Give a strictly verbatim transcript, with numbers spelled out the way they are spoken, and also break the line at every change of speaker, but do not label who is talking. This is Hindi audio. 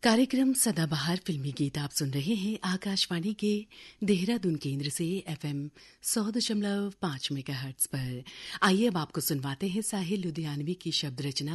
कार्यक्रम सदाबहार फिल्मी गीत आप सुन रहे हैं आकाशवाणी के देहरादून केंद्र से एफएम सौ दशमलव पाँच मेगाहर्ट्ज पर। आइए अब आपको सुनवाते हैं साहिल लुधियानवी की शब्द रचना